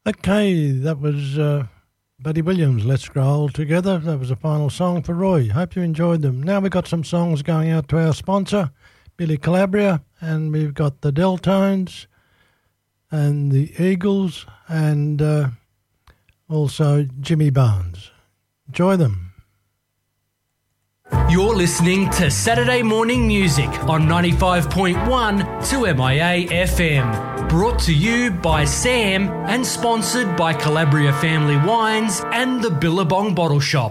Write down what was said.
Okay, that was Buddy Williams, Let's Grow Old Together. That was the final song for Roy. Hope you enjoyed them. Now we've got some songs going out to our sponsor, Billy Calabria, and we've got the Deltones and the Eagles and also Jimmy Barnes. Enjoy them. You're listening to Saturday Morning Music on 95.1 2MIA FM. Brought to you by Sam and sponsored by Calabria Family Wines and the Billabong Bottle Shop.